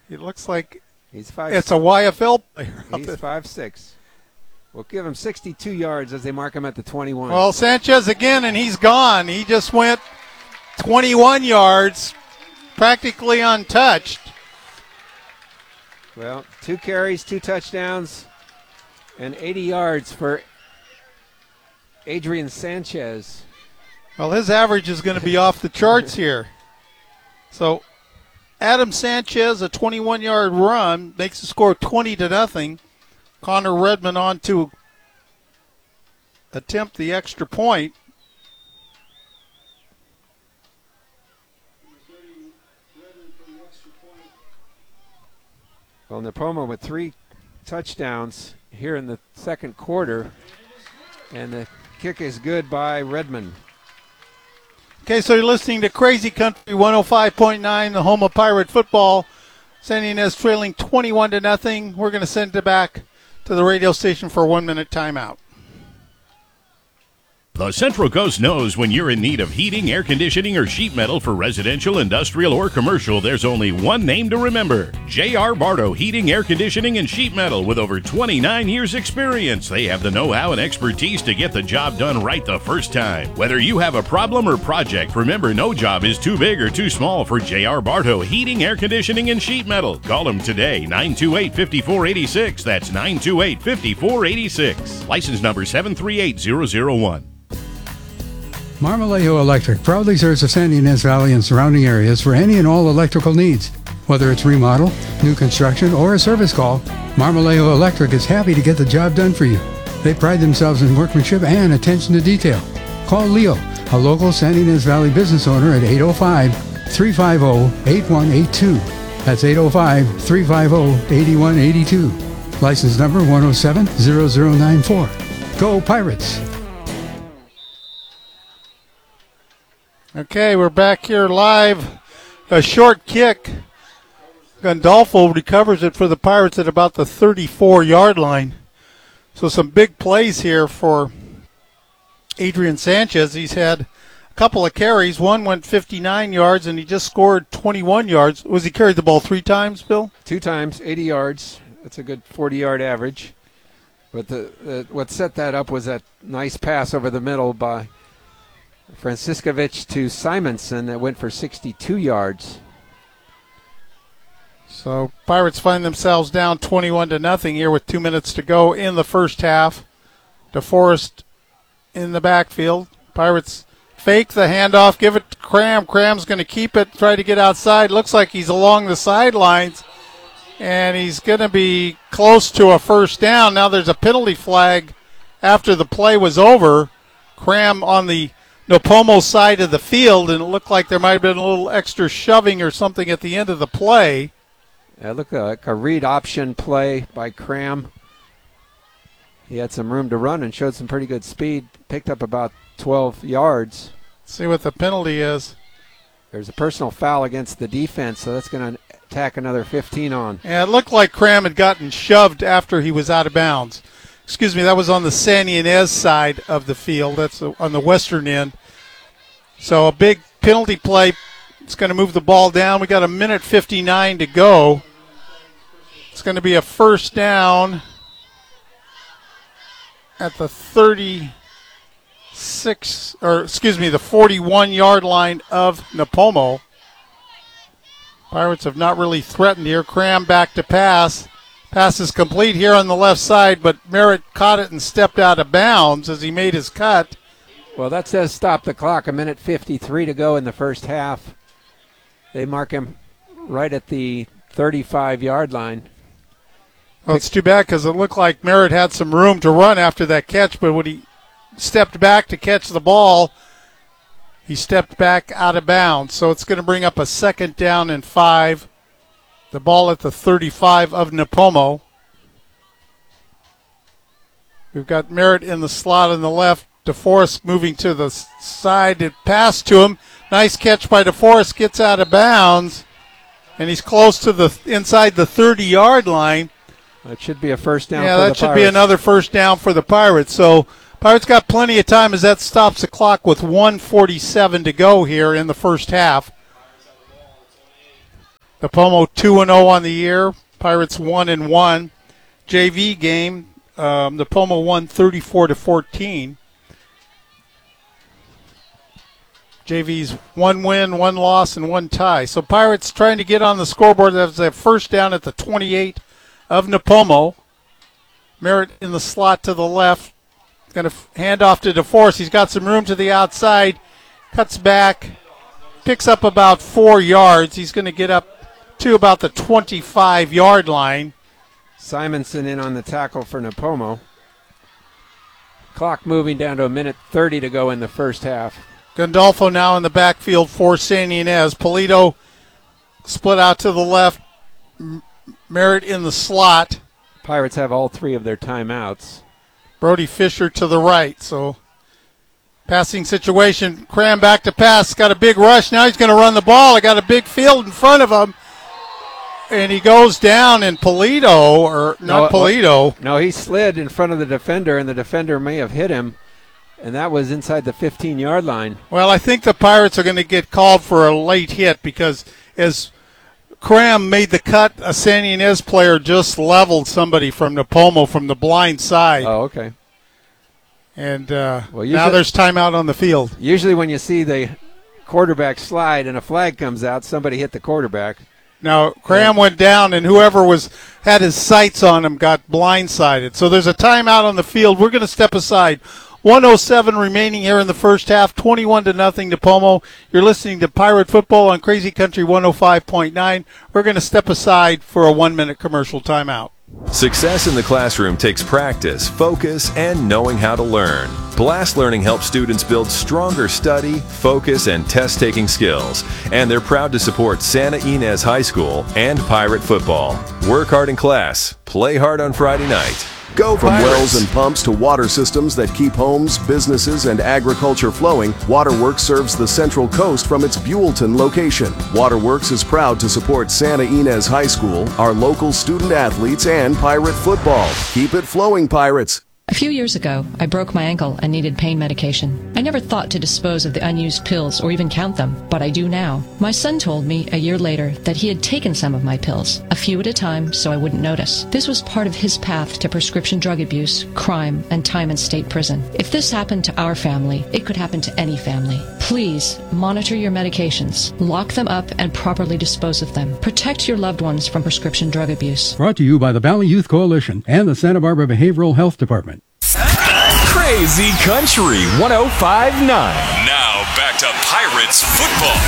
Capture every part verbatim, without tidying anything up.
It looks like he's five. It's a Y F L player. He's five six. We'll give him sixty-two yards as they mark him at the twenty-one. Well, Sanchez again, and he's gone. He just went twenty-one yards, practically untouched. Well, two carries, two touchdowns, and eighty yards for Adrian Sanchez. Well, his average is going to be off the charts here. So Adam Sanchez, a twenty-one-yard run, makes the score twenty to nothing. Connor Redmond on to attempt the extra point. Well, Nipomo with three touchdowns here in the second quarter, and the kick is good by Redmond. Okay, so you're listening to Crazy Country one oh five point nine, the home of Pirate football. San Ynez trailing twenty-one to nothing. We're going to send it back to the radio station for a one-minute timeout. The Central Coast knows when you're in need of heating, air conditioning, or sheet metal for residential, industrial, or commercial, there's only one name to remember. J R. Bardo Heating, Air Conditioning, and Sheet Metal. With over twenty-nine years experience, they have the know-how and expertise to get the job done right the first time. Whether you have a problem or project, remember no job is too big or too small for J R. Bardo Heating, Air Conditioning, and Sheet Metal. Call them today, nine two eight, five four eight six. That's nine two eight, five four eight six. License number seven three eight zero zero one. Marmolejo Electric proudly serves the San Ynez Valley and surrounding areas for any and all electrical needs. Whether it's remodel, new construction, or a service call, Marmolejo Electric is happy to get the job done for you. They pride themselves in workmanship and attention to detail. Call Leo, a local San Ynez Valley business owner, at eight oh five, three five oh, eight one eight two. That's eight oh five, three five oh, eight one eight two. License number one oh seven, zero zero nine four. Go Pirates! Okay, we're back here live. A short kick. Gandolfo recovers it for the Pirates at about the thirty-four-yard line. So some big plays here for Adrian Sanchez. He's had a couple of carries. One went fifty-nine yards, and he just scored twenty-one yards. Was he carried the ball three times, Bill? Two times, eighty yards. That's a good forty-yard average. But the, the what set that up was that nice pass over the middle by Franciscovich to Simonson that went for sixty-two yards. So Pirates find themselves down twenty-one to nothing here with two minutes to go in the first half. DeForest in the backfield. Pirates fake the handoff, give it to Cram. Cram's going to keep it, try to get outside. Looks like he's along the sidelines, and he's going to be close to a first down. Now there's a penalty flag after the play was over. Cram on the Nipomo side of the field, and it looked like there might have been a little extra shoving or something at the end of the play. It looked like a read option play by Cram. He had some room to run and showed some pretty good speed. Picked up about twelve yards. Let's see what the penalty is. There's a personal foul against the defense, so that's going to tack another fifteen on. Yeah, it looked like Cram had gotten shoved after he was out of bounds. Excuse me, that was on the San Ynez side of the field. That's on the western end. So a big penalty play. It's going to move the ball down. We got a minute fifty-nine to go. It's going to be a first down at the thirty-six, or excuse me, the forty-one-yard line of Nipomo. Pirates have not really threatened here. Cram back to pass. Pass is complete here on the left side, but Merritt caught it and stepped out of bounds as he made his cut. Well, that says stop the clock. A minute fifty-three to go in the first half. They mark him right at the thirty-five-yard line. Well, it's too bad because it looked like Merritt had some room to run after that catch, but when he stepped back to catch the ball, he stepped back out of bounds. So it's going to bring up a second down and five. The ball at the thirty-five of Nipomo. We've got Merritt in the slot on the left. DeForest moving to the side. It passed to him. Nice catch by DeForest. Gets out of bounds. And he's close to the inside the thirty-yard line. That should be a first down yeah, for the that should Pirates. be another first down for the Pirates. So Pirates got plenty of time as that stops the clock with one forty-seven to go here in the first half. Napomo two and oh on the year. Pirates one and one. J V game, um, Napomo won thirty-four to fourteen. J V's one win, one loss, and one tie. So Pirates trying to get on the scoreboard. That was their first down at the twenty-eight of Napomo. Merritt in the slot to the left. Going to hand off to DeForest. He's got some room to the outside. Cuts back. Picks up about four yards. He's going to get up to about the twenty-five-yard line. Simonson in on the tackle for Napomo. Clock moving down to a minute thirty to go in the first half. Gandolfo now in the backfield for Santa Ynez. Polito split out to the left. Merritt in the slot. Pirates have all three of their timeouts. Brody Fisher to the right. So passing situation. Cram back to pass. Got a big rush. Now he's going to run the ball. I got a big field in front of him. And he goes down, and Polito, or not no, Polito. No, he slid in front of the defender, and the defender may have hit him. And that was inside the fifteen-yard line. Well, I think the Pirates are going to get called for a late hit because as Cram made the cut, a Santa Ynez player just leveled somebody from Napomo from the blind side. Oh, okay. And uh, well, now there's timeout on the field. Usually when you see the quarterback slide and a flag comes out, somebody hit the quarterback. Now, Cram went down, and whoever was had his sights on him got blindsided. So there's a timeout on the field. We're going to step aside. one oh seven remaining here in the first half, twenty-one to nothing Napomo. You're listening to Pirate Football on Crazy Country one oh five point nine. We're going to step aside for a one-minute commercial timeout. Success in the classroom takes practice, focus, and knowing how to learn. Blast Learning helps students build stronger study, focus, and test-taking skills. And they're proud to support Santa Ynez High School and Pirate Football. Work hard in class, play hard on Friday night. Go From Pirates! wells and pumps to water systems that keep homes, businesses, and agriculture flowing, Waterworks serves the Central Coast from its Buellton location. Waterworks is proud to support Santa Ynez High School, our local student athletes, and Pirate football. Keep it flowing, Pirates! A few years ago, I broke my ankle and needed pain medication. I never thought to dispose of the unused pills or even count them, but I do now. My son told me a year later that he had taken some of my pills, a few at a time so I wouldn't notice. This was part of his path to prescription drug abuse, crime, and time in state prison. If this happened to our family, it could happen to any family. Please monitor your medications, lock them up, and properly dispose of them. Protect your loved ones from prescription drug abuse. Brought to you by the Valley Youth Coalition and the Santa Barbara Behavioral Health Department. Crazy Country one oh five point nine. Now back to Pirates football.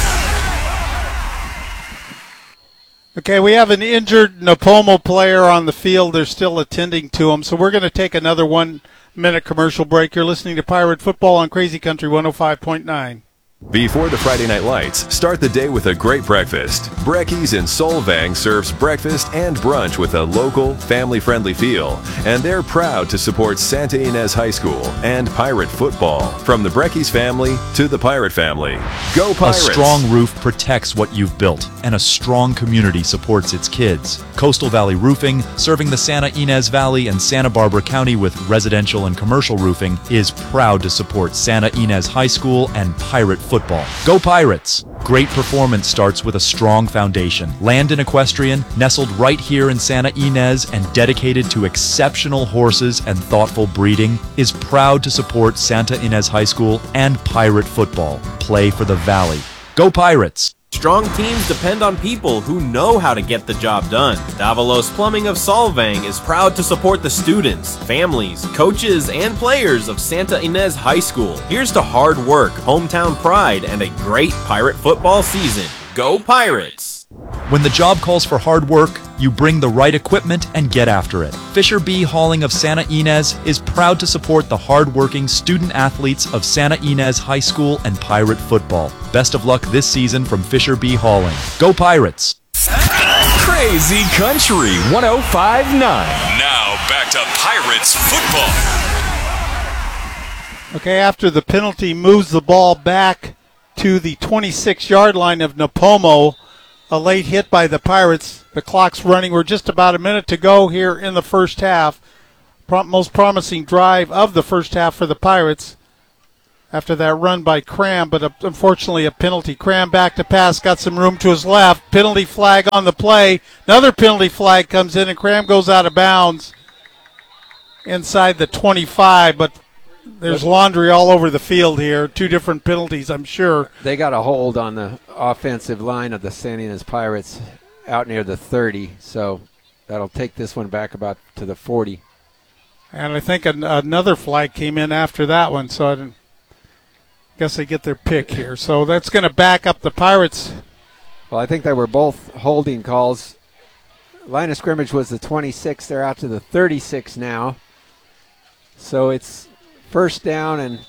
Okay, we have an injured Napomo player on the field. They're still attending to him, so we're going to take another one-minute commercial break. You're listening to Pirate Football on Crazy Country one oh five point nine. Before the Friday Night Lights, start the day with a great breakfast. Brecky's in Solvang serves breakfast and brunch with a local, family-friendly feel. And they're proud to support Santa Ynez High School and Pirate football. From the Brecky's family to the Pirate family. Go Pirates! A strong roof protects what you've built, and a strong community supports its kids. Coastal Valley Roofing, serving the Santa Ynez Valley and Santa Barbara County with residential and commercial roofing, is proud to support Santa Ynez High School and Pirate football. Go Pirates! Great performance starts with a strong foundation. Land and Equestrian, nestled right here in Santa Ynez and dedicated to exceptional horses and thoughtful breeding, is proud to support Santa Ynez High School and Pirate football. Play for the Valley. Go Pirates! Strong teams depend on people who know how to get the job done. Davalos Plumbing of Solvang is proud to support the students, families, coaches, and players of Santa Ynez High School. Here's to hard work, hometown pride, and a great Pirate football season. Go Pirates! When the job calls for hard work, you bring the right equipment and get after it. Fisher B. Hauling of Santa Ynez is proud to support the hard-working student-athletes of Santa Ynez High School and Pirate football. Best of luck this season from Fisher B. Hauling. Go Pirates! Crazy Country one oh five point nine. Now back to Pirates football. Okay, after the penalty moves the ball back to the twenty-six-yard line of Napomo, a late hit by the Pirates. The clock's running. We're just about a minute to go here in the first half. Pro- most promising drive of the first half for the Pirates. after that run by Cram, but a, unfortunately a penalty. Cram back to pass, got some room to his left. Penalty flag on the play. Another penalty flag comes in, and Cram goes out of bounds inside the twenty-five, but there's laundry all over the field here. Two different penalties, I'm sure. They got a hold on the offensive line of the Santa Ynez Pirates out near the thirty, so that'll take this one back about to the forty. And I think an, another flag came in after that one, so I didn't, guess they get their pick here. So that's going to back up the Pirates. Well, I think they were both holding calls. Line of scrimmage was the twenty-six. They're out to the thirty-six now. So it's first down and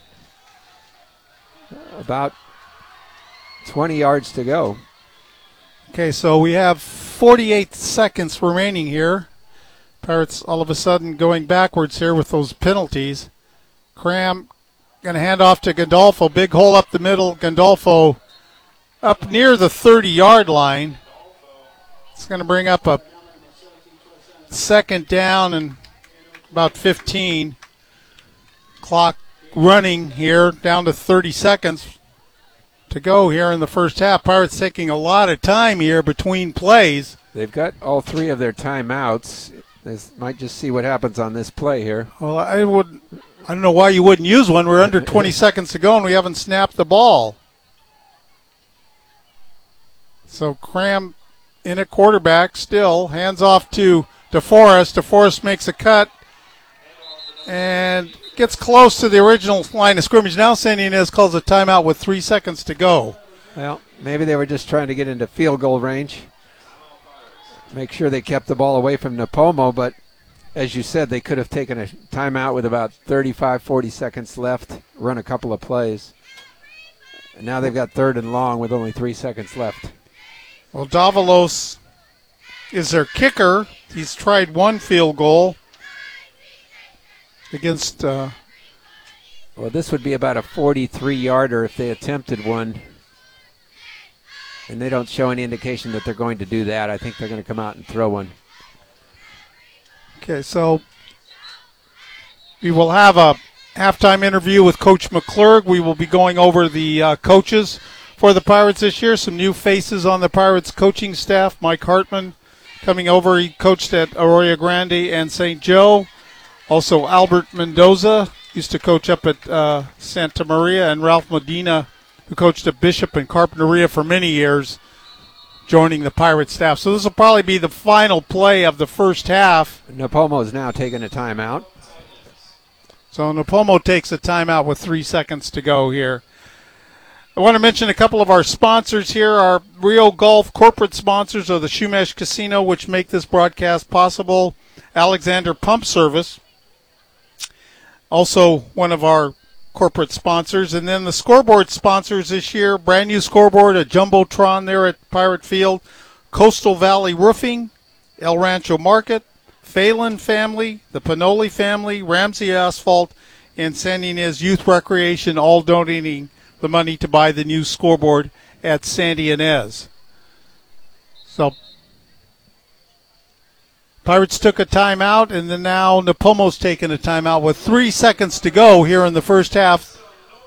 about twenty yards to go. Okay, so we have forty-eight seconds remaining here. Pirates all of a sudden going backwards here with those penalties. Cram going to hand off to Gandolfo. Big hole up the middle. Gandolfo up near the thirty-yard line. It's going to bring up a second down and about fifteen. Clock running here down to thirty seconds to go here in the first half. Pirates taking a lot of time here between plays. They've got all three of their timeouts. They might just see what happens on this play here. Well, I would. I don't know why you wouldn't use one. We're under twenty seconds to go, and we haven't snapped the ball. So Cram in at quarterback still. Hands off to DeForest. DeForest makes a cut and gets close to the original line of scrimmage. Now Santa Ynez calls a timeout with three seconds to go. Well, maybe they were just trying to get into field goal range. Make sure they kept the ball away from Napomo, but as you said, they could have taken a timeout with about thirty-five, forty seconds left, run a couple of plays. And now they've got third and long with only three seconds left. Well, Davalos is their kicker. He's tried one field goal against... Uh, well, this would be about a forty-three-yarder if they attempted one. And they don't show any indication that they're going to do that. I think they're going to come out and throw one. Okay, so we will have a halftime interview with Coach McClurg. We will be going over the uh, coaches for the Pirates this year. Some new faces on the Pirates coaching staff. Mike Hartman coming over. He coached at Arroyo Grande and Saint Joe. Also Albert Mendoza used to coach up at uh, Santa Maria, and Ralph Medina, who coached at Bishop and Carpinteria for many years, joining the Pirate staff. So this will probably be the final play of the first half. Napomo is now taking a timeout. So Napomo takes a timeout with three seconds to go here. I want to mention a couple of our sponsors here. Our Rio Golf corporate sponsors are the Shumash Casino, which make this broadcast possible. Alexander Pump Service, also one of our corporate sponsors. And then the scoreboard sponsors this year, brand new scoreboard, a Jumbotron there at Pirate Field, Coastal Valley Roofing, El Rancho Market, Phelan Family, the Panoli Family, Ramsey Asphalt, and Santa Ynez Youth Recreation, all donating the money to buy the new scoreboard at Santa Ynez. So Pirates took a timeout, and then now Napomo's taking a timeout with three seconds to go here in the first half.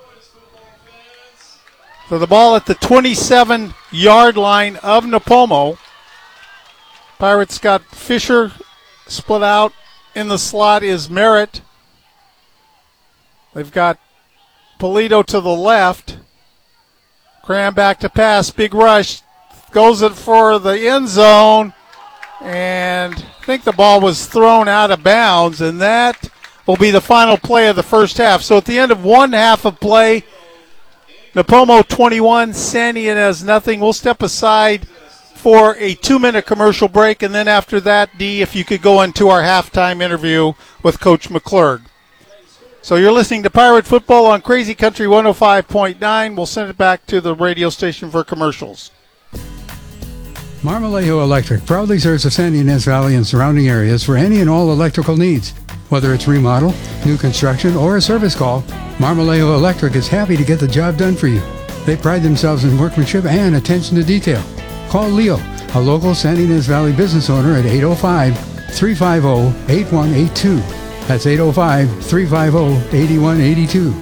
So the ball at the twenty-seven-yard line of Napomo. Pirates got Fisher split out. In the slot is Merritt. They've got Polito to the left. Cram back to pass. Big rush. Goes it for the end zone. And I think the ball was thrown out of bounds, and that will be the final play of the first half. So at the end of one half of play, Napomo twenty-one, Santa Ynez nothing. We'll step aside for a two-minute commercial break, and then after that, Dee, if you could go into our halftime interview with Coach McClurg. So you're listening to Pirate Football on Crazy Country one oh five point nine. We'll send it back to the radio station for commercials. Marmolejo Electric proudly serves the Santa Ynez Valley and surrounding areas for any and all electrical needs. Whether it's remodel, new construction, or a service call, Marmolejo Electric is happy to get the job done for you. They pride themselves in workmanship and attention to detail. Call Leo, a local Santa Ynez Valley business owner, at eight oh five, three five oh, eight one eight two. That's eight oh five, three five oh, eight one eight two.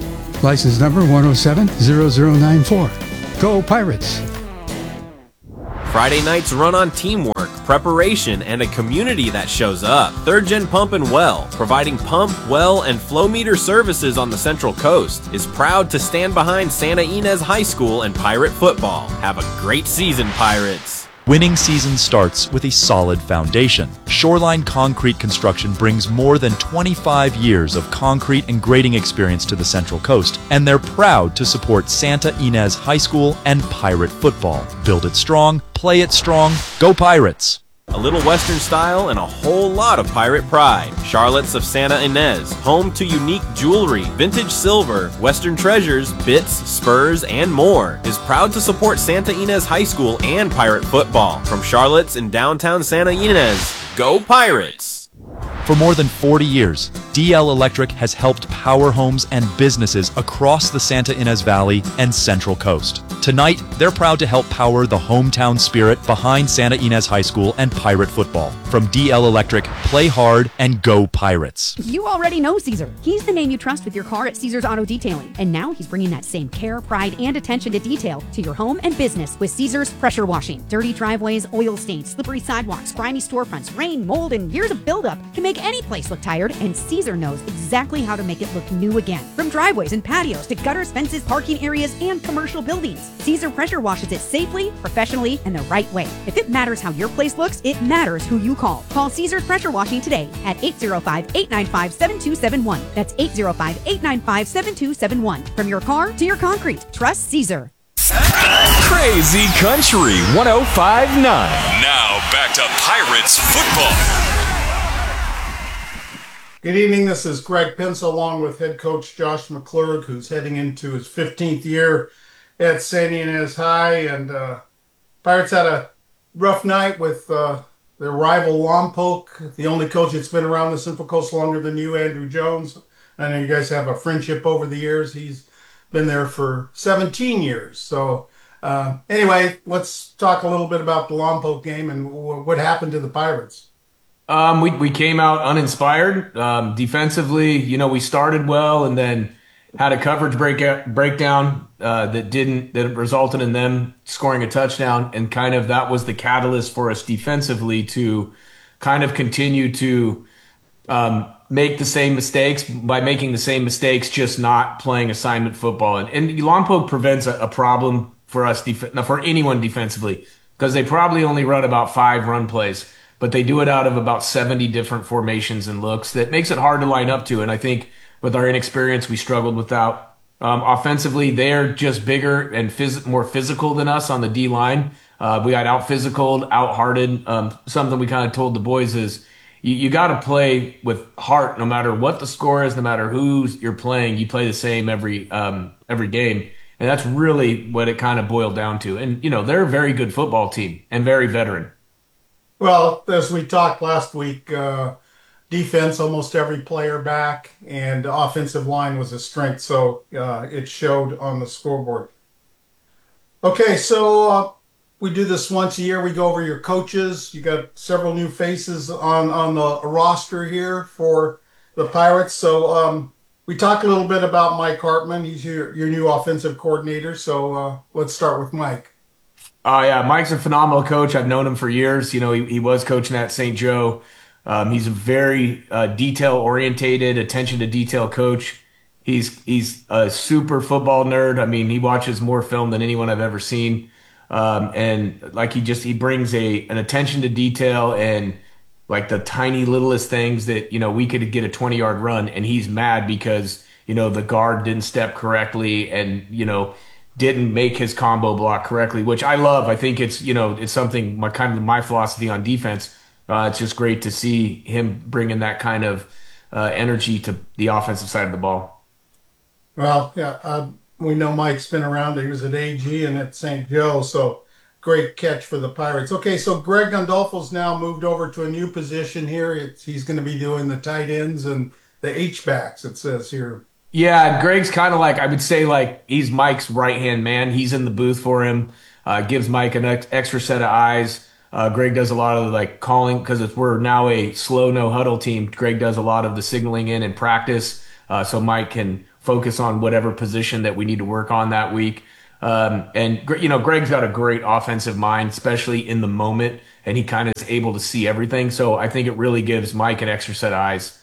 License number one oh seven zero zero nine four. Go Pirates! Friday nights run on teamwork, preparation, and a community that shows up. Third Gen Pump and Well, providing pump, well, and flow meter services on the Central Coast, is proud to stand behind Santa Ynez High School and Pirate football. Have a great season, Pirates! Winning season starts with a solid foundation. Shoreline Concrete Construction brings more than twenty-five years of concrete and grading experience to the Central Coast, and they're proud to support Santa Ynez High School and Pirate football. Build it strong, play it strong, go Pirates! A little Western style and a whole lot of Pirate pride. Charlotte's of Santa Ynez, home to unique jewelry, vintage silver, Western treasures, bits, spurs, and more, is proud to support Santa Ynez High School and Pirate football. From Charlotte's in downtown Santa Ynez, go Pirates! For more than forty years, D L Electric has helped power homes and businesses across the Santa Ynez Valley and Central Coast. Tonight, they're proud to help power the hometown spirit behind Santa Ynez High School and Pirate football. From D L Electric, play hard and go Pirates. You already know Caesar. He's the name you trust with your car at Caesar's Auto Detailing. And now he's bringing that same care, pride, and attention to detail to your home and business with Caesar's Pressure Washing. Dirty driveways, oil stains, slippery sidewalks, grimy storefronts, rain, mold, and years of buildup can make any place look tired, and Caesar knows exactly how to make it look new again. From driveways and patios to gutters, fences, parking areas, and commercial buildings, Caesar pressure washes it safely, professionally, and the right way. If it matters how your place looks, it matters who you call. Call Caesar's Pressure Washing today at eight zero five, eight nine five, seven two seven one. That's eight zero five, eight nine five, seven two seven one. From your car to your concrete, trust Caesar. Crazy Country one oh five point nine. Now back to Pirates football. Good evening. This is Greg Pince along with head coach Josh McClurg, who's heading into his fifteenth year at Santa Ynez High. And uh, Pirates had a rough night with uh, their rival Lompoc, the only coach that's been around the Central Coast longer than you, Andrew Jones. I know you guys have a friendship over the years. He's been there for seventeen years. So uh, anyway, let's talk a little bit about the Lompoc game and w- what happened to the Pirates. Um, we we came out uninspired. Um, defensively, you know, we started well and then had a coverage break breakdown uh, that didn't that resulted in them scoring a touchdown, and kind of that was the catalyst for us defensively to kind of continue to um, make the same mistakes by making the same mistakes, just not playing assignment football. And, and Lompoc prevents a, a problem for us def- for anyone defensively, because they probably only run about five run plays, but they do it out of about seventy different formations and looks that makes it hard to line up to. And I think with our inexperience, we struggled with that. Um, offensively, they're just bigger and phys- more physical than us on the D line. Uh, we got out physicaled, out hearted. Um, something we kind of told the boys is you, you got to play with heart, no matter what the score is, no matter who you're playing. You play the same every um, every game, and that's really what it kind of boiled down to. And you know, they're a very good football team and very veteran. Well, as we talked last week, uh, defense, almost every player back, and offensive line was a strength, so uh, it showed on the scoreboard. Okay, so uh, we do this once a year. We go over your coaches. You got several new faces on, on the roster here for the Pirates. So um, we talked a little bit about Mike Hartman. He's your, your new offensive coordinator, so uh, let's start with Mike. Oh, yeah, Mike's a phenomenal coach. I've known him for years. You know, he, he was coaching at Saint Joe. Um, he's a very uh, detail-orientated, attention-to-detail coach. He's he's a super football nerd. I mean, he watches more film than anyone I've ever seen. Um, and like he just he brings a an attention to detail and like the tiny littlest things that, you know, we could get a twenty-yard run, and he's mad because, you know, the guard didn't step correctly and, you know, didn't make his combo block correctly, which I love. I think it's, you know, it's something, my kind of my philosophy on defense. Uh, it's just great to see him bringing that kind of uh, energy to the offensive side of the ball. Well, yeah, uh, we know Mike's been around. He was at A G and at Saint Joe, so great catch for the Pirates. Okay, so Greg Gondolfo's now moved over to a new position here. It's, he's going to be doing the tight ends and the H-backs, it says here. Yeah, Greg's kind of like, I would say like he's Mike's right-hand man. He's in the booth for him, uh, gives Mike an ex- extra set of eyes. Uh, Greg does a lot of like calling because we're now a slow no huddle team. Greg does a lot of the signaling in and practice, uh, so Mike can focus on whatever position that we need to work on that week. Um, and, you know, Greg's got a great offensive mind, especially in the moment, and he kind of is able to see everything. So I think it really gives Mike an extra set of eyes.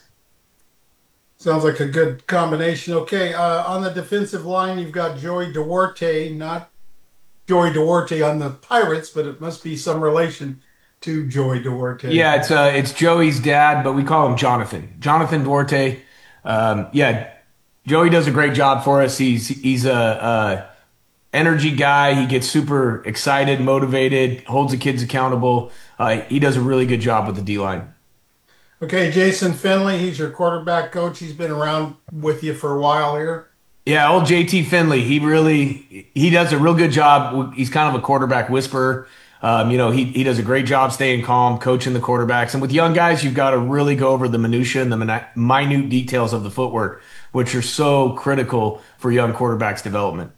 Sounds like a good combination. Okay, uh, on the defensive line, you've got Joey Duarte, not Joey Duarte on the Pirates, but it must be some relation to Joey Duarte. Yeah, it's uh, it's Joey's dad, but we call him Jonathan. Jonathan Duarte. Um, yeah, Joey does a great job for us. He's he's a, a energy guy. He gets super excited, motivated, holds the kids accountable. Uh, he does a really good job with the D-line. Okay, Jason Finley, he's your quarterback coach. He's been around with you for a while here. Yeah, old J T Finley. He really he does a real good job. He's kind of a quarterback whisperer. Um, you know, he he does a great job staying calm, coaching the quarterbacks. And with young guys, you've got to really go over the minutia and the minute details of the footwork, which are so critical for young quarterbacks' development.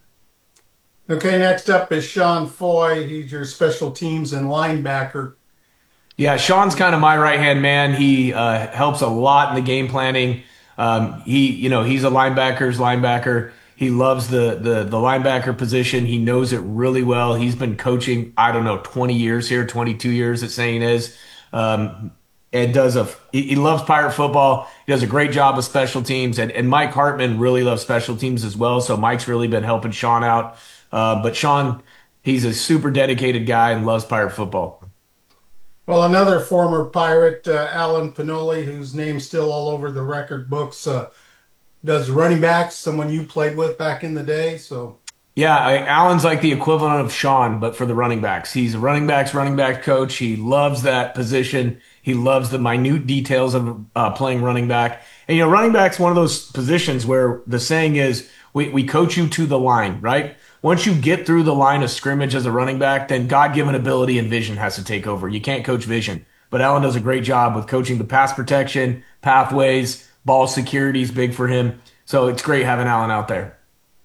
Okay, next up is Sean Foy. He's your special teams and linebacker. Yeah, Sean's kind of my right-hand man. He uh, helps a lot in the game planning. Um, he, you know, he's a linebacker's linebacker. He loves the, the the linebacker position. He knows it really well. He's been coaching, I don't know, twenty years here, twenty-two years at Saint Inez. Um, and does a he, he loves Pirate football. He does a great job with special teams. And, and Mike Hartman really loves special teams as well. So Mike's really been helping Sean out. Uh, but Sean, he's a super dedicated guy and loves Pirate football. Well, another former Pirate, uh, Alan Pinoli, whose name's still all over the record books, uh, does running backs, someone you played with back in the day. So, yeah, I, Alan's like the equivalent of Sean, but for the running backs. He's a running backs, running back coach. He loves that position. He loves the minute details of uh, playing running back. And, you know, running back's one of those positions where the saying is, we, we coach you to the line, right? Once you get through the line of scrimmage as a running back, then God-given ability and vision has to take over. You can't coach vision. But Alan does a great job with coaching the pass protection, pathways, ball security is big for him. So it's great having Alan out there.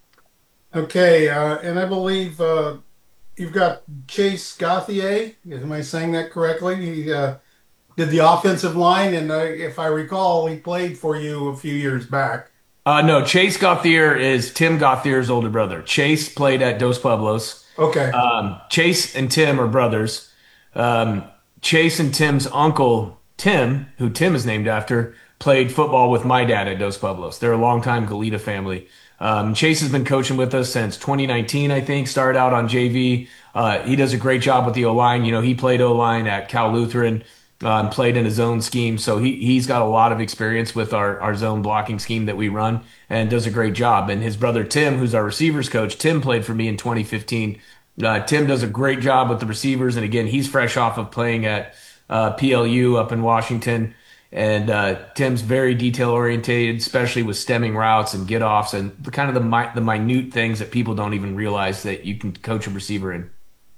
Okay, uh, and I believe uh, you've got Chase Gauthier. Am I saying that correctly? He uh, did the offensive line, and uh, if I recall, he played for you a few years back. Uh, no, Chase Gauthier is Tim Gauthier's older brother. Chase played at Dos Pueblos. Okay. Um, Chase and Tim are brothers. Um, Chase and Tim's uncle, Tim, who Tim is named after, played football with my dad at Dos Pueblos. They're a longtime Goleta family. Um, Chase has been coaching with us since twenty nineteen, I think, started out on J V. Uh, he does a great job with the O-line. You know, he played O-line at Cal Lutheran. Um, played in a zone scheme, so he, he's got a lot of experience with our, our zone blocking scheme that we run and does a great job. And his brother Tim, who's our receivers coach, Tim played for me in twenty fifteen. Uh, Tim does a great job with the receivers, and again, he's fresh off of playing at uh, P L U up in Washington. And uh, Tim's very detail-oriented, especially with stemming routes and get-offs and the kind of the, mi- the minute things that people don't even realize that you can coach a receiver in.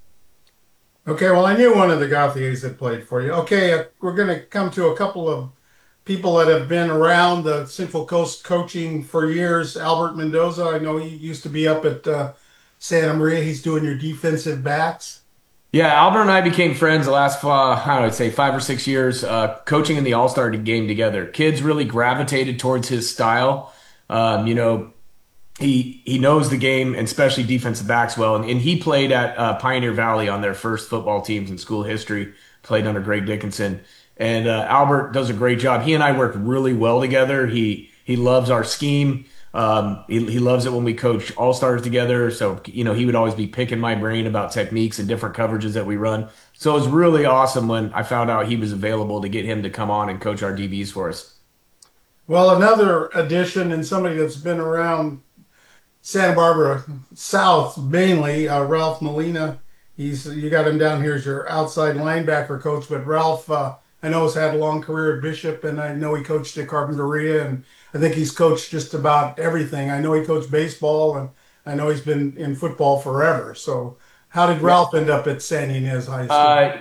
Okay, well, I knew one of the Gauthiers that played for you. Okay, uh, we're going to come to a couple of people that have been around the Central Coast coaching for years. Albert Mendoza, I know he used to be up at uh, Santa Maria. He's doing your defensive backs. Yeah, Albert and I became friends the last, uh, how do I say, five or six years, uh, coaching in the All-Star game together. Kids really gravitated towards his style. Um, you know, He he knows the game, and especially defensive backs well. And, and he played at uh, Pioneer Valley on their first football teams in school history, played under Greg Dickinson. And uh, Albert does a great job. He and I work really well together. He he loves our scheme. Um, he, he loves it when we coach All-Stars together. So, you know, he would always be picking my brain about techniques and different coverages that we run. So it was really awesome when I found out he was available to get him to come on and coach our D Bs for us. Well, another addition and somebody that's been around Santa Barbara South mainly, uh, Ralph Molina. He's you got him down here as your outside linebacker coach, but Ralph, uh, I know, has had a long career at Bishop, and I know he coached at Carpinteria, and I think he's coached just about everything. I know he coached baseball, and I know he's been in football forever. So how did Ralph end up at San Ynez High School? Uh,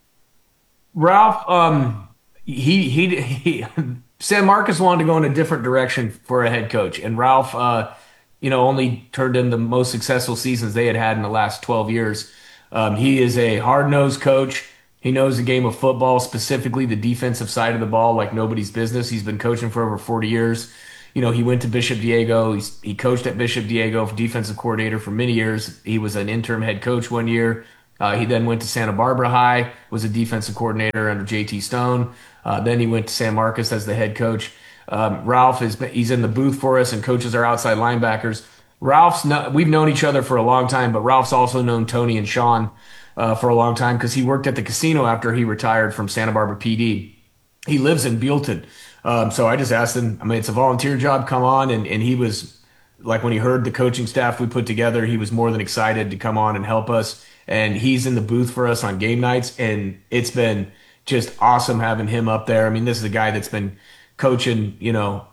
Ralph, um, he, he, he, San Marcos wanted to go in a different direction for a head coach, and Ralph, uh, you know, only turned in the most successful seasons they had had in the last twelve years. Um, he is a hard-nosed coach. He knows the game of football, specifically the defensive side of the ball, like nobody's business. He's been coaching for over forty years. you know, he went to Bishop Diego. He's, he coached at Bishop Diego for defensive coordinator for many years. He was an interim head coach one year. Uh, he then went to Santa Barbara High, was a defensive coordinator under J T Stone. Uh, then he went to San Marcos as the head coach. Um, Ralph is he's in the booth for us and coaches our outside linebackers. Ralph's not, we've known each other for a long time, but Ralph's also known Tony and Sean uh, for a long time because he worked at the casino after he retired from Santa Barbara P D. He lives in Buellton. Um, so I just asked him, I mean, it's a volunteer job, come on. And, and he was, like, when he heard the coaching staff we put together, he was more than excited to come on and help us. And he's in the booth for us on game nights. And it's been just awesome having him up there. I mean, this is a guy that's been coaching, you know,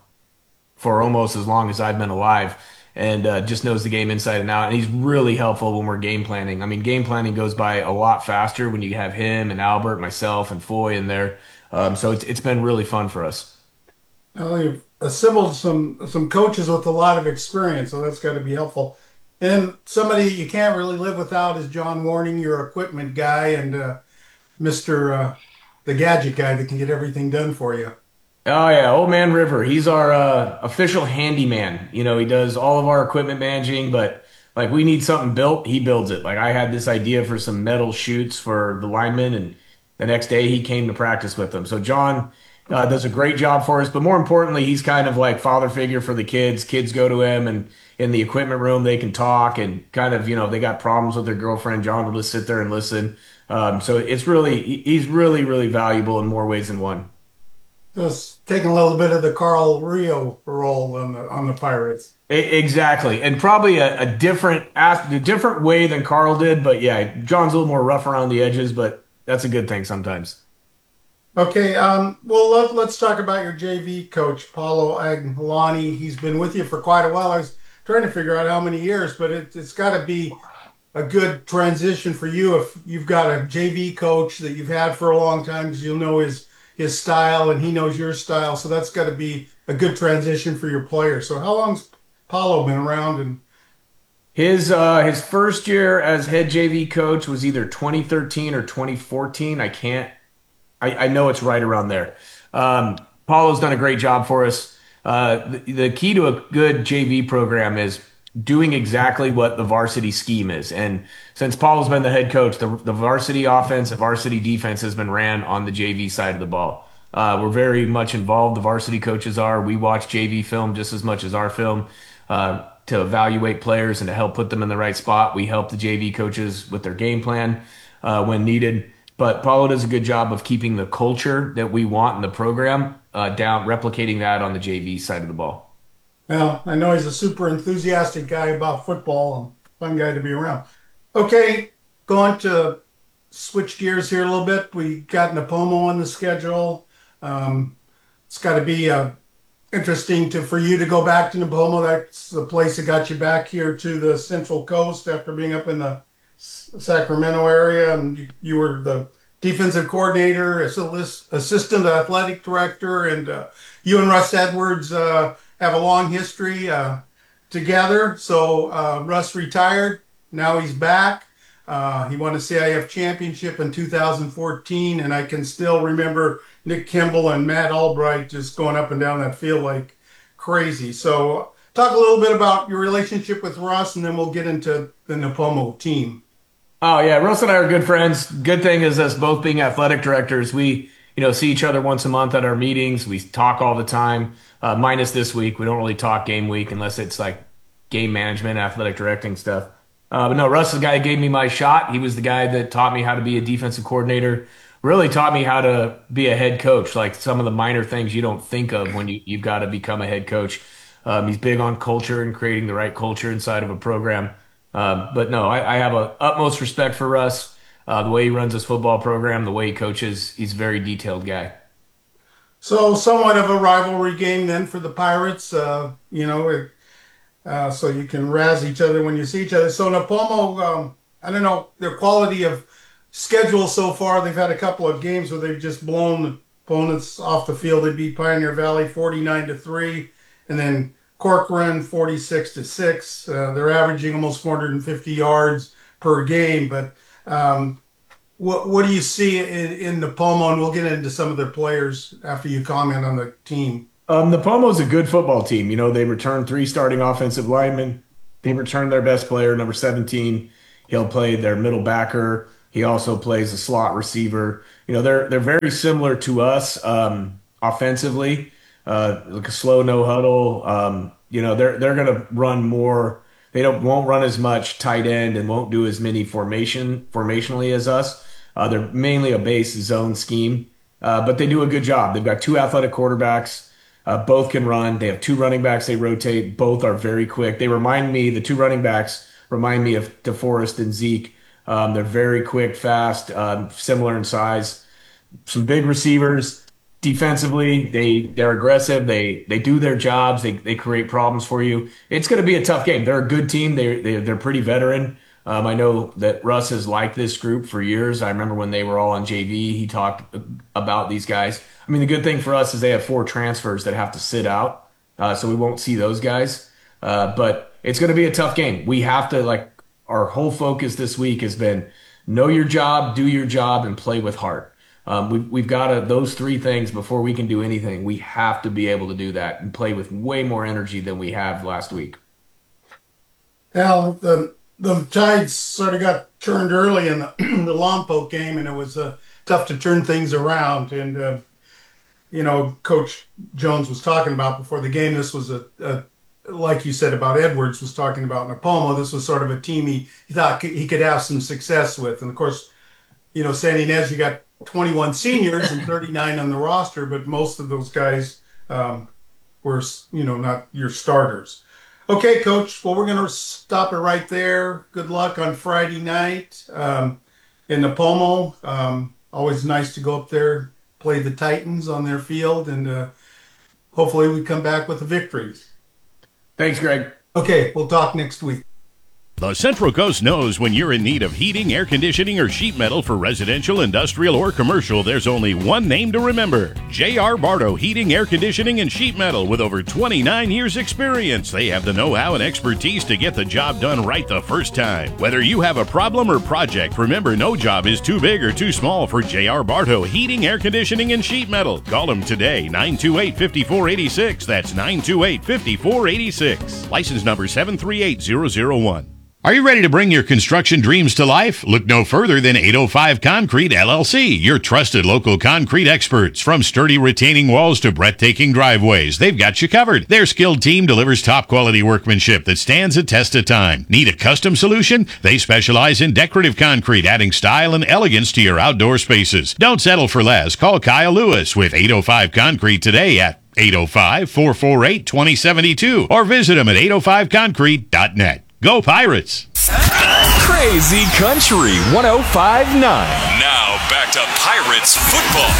for almost as long as I've been alive, and uh, just knows the game inside and out. And he's really helpful when we're game planning. I mean, game planning goes by a lot faster when you have him and Albert, myself, and Foy in there. Um, so it's it's been really fun for us. Well, you've assembled some some coaches with a lot of experience, so that's got to be helpful. And somebody you can't really live without is John Warning, your equipment guy, and uh, Mister Uh, the gadget guy that can get everything done for you. Oh yeah, Old Man River. He's our uh, official handyman. You know, he does all of our equipment managing, but like we need something built, he builds it. Like I had this idea for some metal chutes for the linemen, and the next day he came to practice with them. So John uh, does a great job for us, but more importantly, he's kind of like father figure for the kids. Kids go to him, and in the equipment room they can talk and kind of, you know, they got problems with their girlfriend. John will just sit there and listen. Um, so it's really, he's really, really valuable in more ways than one. Just taking a little bit of the Carl Rio role on the on the Pirates. Exactly, and probably a, a different a different way than Carl did. But yeah, John's a little more rough around the edges, but that's a good thing sometimes. Okay, um, well, let, let's talk about your J V coach, Paulo Agnolani. He's been with you for quite a while. I was trying to figure out how many years, but it, it's got to be a good transition for you if you've got a J V coach that you've had for a long time, because you'll know his his style and he knows your style. So that's got to be a good transition for your players. So how long's Paulo been around? And his uh, his first year as head J V coach was either twenty thirteen or twenty fourteen. I can't. I, I know it's right around there. Um, Paulo's done a great job for us. Uh, the, the key to a good J V program is doing exactly what the varsity scheme is. And since Paulo's been the head coach, the, the varsity offense and varsity defense has been ran on the J V side of the ball. Uh, we're very much involved. The varsity coaches are. We watch J V film just as much as our film uh, to evaluate players and to help put them in the right spot. We help the J V coaches with their game plan uh, when needed. But Paulo does a good job of keeping the culture that we want in the program uh, down, replicating that on the J V side of the ball. Well, I know he's a super enthusiastic guy about football and fun guy to be around. Okay, going to switch gears here a little bit. We got Nipomo on the schedule. Um, it's got to be uh, interesting to for you to go back to Nipomo. That's the place that got you back here to the Central Coast after being up in the Sacramento area, and you, you were the defensive coordinator, assistant athletic director, and uh, you and Russ Edwards uh, have a long history uh, together. So uh, Russ retired. Now he's back. Uh, he won a C I F championship in two thousand fourteen, and I can still remember Nick Kimball and Matt Albright just going up and down that field like crazy. So talk a little bit about your relationship with Russ, and then we'll get into the Nipomo team. Oh yeah, Russ and I are good friends. Good thing is us both being athletic directors, we you know see each other once a month at our meetings. We talk all the time. Uh, minus this week, we don't really talk game week unless it's like game management, athletic directing stuff. Uh, but no, Russ is the guy who gave me my shot. He was the guy that taught me how to be a defensive coordinator. Really taught me how to be a head coach, like some of the minor things you don't think of when you, you've got to become a head coach. Um, he's big on culture and creating the right culture inside of a program. Um, but no, I, I have a utmost respect for Russ. Uh, the way he runs his football program, the way he coaches, he's a very detailed guy. So somewhat of a rivalry game then for the Pirates, uh, you know, uh, so you can razz each other when you see each other. So Nipomo, um, I don't know, their quality of schedule so far, they've had a couple of games where they've just blown opponents off the field. They beat Pioneer Valley forty-nine to three, and then Corcoran forty-six to six. Uh, they're averaging almost four hundred fifty yards per game, but um, What what do you see in, in Nipomo? And we'll get into some of their players after you comment on the team. Um, Napomo's a good football team. You know, they returned three starting offensive linemen. They returned their best player, number seventeen. He'll play their middle backer. He also plays a slot receiver. You know, they're they're very similar to us um, offensively. Uh, like a slow no huddle. Um, you know, they're they're gonna run more. They don't won't run as much tight end and won't do as many formation formationally as us. Uh, they're mainly a base zone scheme, uh, but they do a good job. They've got two athletic quarterbacks. Uh, both can run. They have two running backs. They rotate. Both are very quick. They remind me, the two running backs remind me of DeForest and Zeke. Um, they're very quick, fast, um, similar in size. Some big receivers. Defensively, they they're aggressive. They they do their jobs. They they create problems for you. It's going to be a tough game. They're a good team. They they they're pretty veteran. Um, I know that Russ has liked this group for years. I remember when they were all on J V, he talked about these guys. I mean, the good thing for us is they have four transfers that have to sit out, uh, so we won't see those guys. Uh, but it's going to be a tough game. We have to, like, our whole focus this week has been know your job, do your job, and play with heart. Um, we've, we've got to, those three things before we can do anything. We have to be able to do that and play with way more energy than we have last week. Al, the the Tides sort of got turned early in the, the Lompoc game, and it was uh, tough to turn things around. And, uh, you know, Coach Jones was talking about before the game, this was a, a, like you said about Edwards was talking about Napomo, this was sort of a team he, he thought he could have some success with. And, of course, you know, Santa Ynez, you got twenty-one seniors and thirty-nine on the roster, but most of those guys um, were, you know, not your starters. Okay, Coach, well, we're going to stop it right there. Good luck on Friday night um, in Napomo. Um, always nice to go up there, play the Titans on their field, and uh, hopefully we come back with a victory. Thanks, Greg. Okay, we'll talk next week. The Central Coast knows when you're in need of heating, air conditioning, or sheet metal for residential, industrial, or commercial, there's only one name to remember. J R. Bardo Heating, Air Conditioning, and Sheet Metal. With over twenty-nine years experience, they have the know-how and expertise to get the job done right the first time. Whether you have a problem or project, remember no job is too big or too small for J R. Bardo Heating, Air Conditioning, and Sheet Metal. Call them today, nine two eight, five four eight six. That's nine two eight, five four eight six. License number seven three eight zero zero one. Are you ready to bring your construction dreams to life? Look no further than eight oh five Concrete, L L C, your trusted local concrete experts. From sturdy retaining walls to breathtaking driveways, they've got you covered. Their skilled team delivers top-quality workmanship that stands the test of time. Need a custom solution? They specialize in decorative concrete, adding style and elegance to your outdoor spaces. Don't settle for less. Call Kyle Lewis with eight oh five Concrete today at eight oh five, four four eight, two oh seven two or visit them at eight oh five concrete dot net. Go Pirates! Crazy Country one oh five point nine. Now back to Pirates football.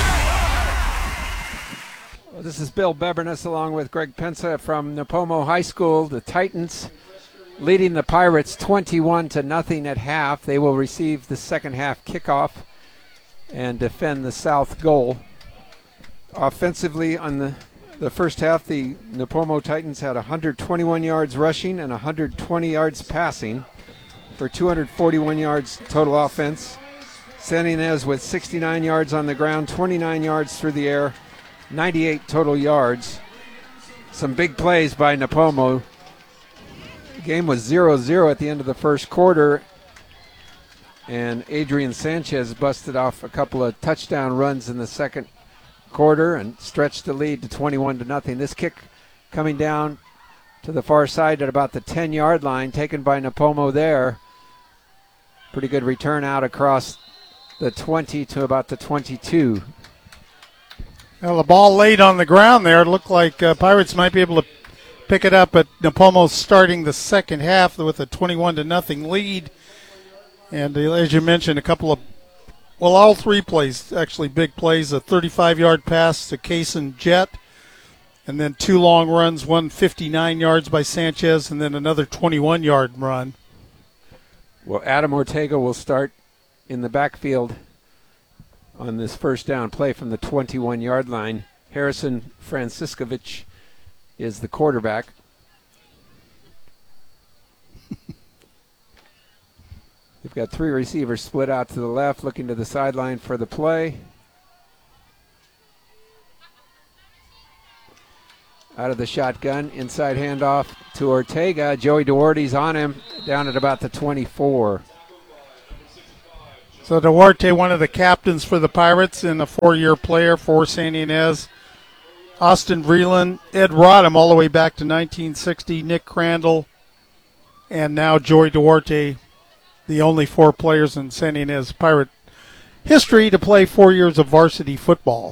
Well, this is Bill Beverness along with Greg Pensa from Napomo High School. The Titans leading the Pirates twenty-one to nothing at half. They will receive the second half kickoff and defend the south goal. Offensively on the The first half, the Napomo Titans had one hundred twenty-one yards rushing and one hundred twenty yards passing for two hundred forty-one yards total offense. Santa Ynez with sixty-nine yards on the ground, twenty-nine yards through the air, ninety-eight total yards. Some big plays by Napomo. The game was zero zero at the end of the first quarter, and Adrian Sanchez busted off a couple of touchdown runs in the second quarter and stretched the lead to twenty-one to nothing. This kick coming down to the far side at about the ten-yard line, taken by Napomo there. Pretty good return out across the twenty to about the twenty-two. Well, the ball laid on the ground there. It looked like uh, Pirates might be able to pick it up, but Napomo's starting the second half with a twenty-one to nothing lead. And uh, as you mentioned, a couple of Well, all three plays, actually big plays, a thirty-five-yard pass to Kaysen Jett, and then two long runs, one fifty-nine yards by Sanchez, and then another twenty-one-yard run. Well, Adam Ortega will start in the backfield on this first down play from the twenty-one-yard line. Harrison Franciscovich is the quarterback. They've got three receivers split out to the left, looking to the sideline for the play. out of the shotgun. Inside handoff to Ortega. Joey Duarte's on him down at about the twenty-four. So Duarte, one of the captains for the Pirates and a four-year player for Santa Ynez. Austin Vreeland, Ed Rodham all the way back to nineteen sixty, Nick Crandall, and now Joey Duarte, the only four players in Santa Ynez Pirate history to play four years of varsity football.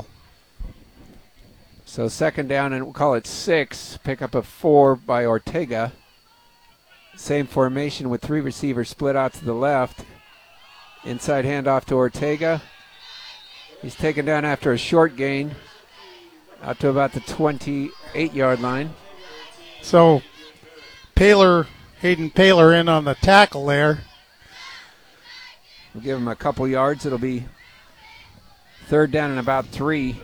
So second down, and we'll call it six. Pickup of four by Ortega. Same formation with three receivers split out to the left. Inside handoff to Ortega. He's taken down after a short gain out to about the twenty-eight-yard line. So Paler, Hayden Paler in on the tackle there. We'll give him a couple yards. It'll be third down and about three.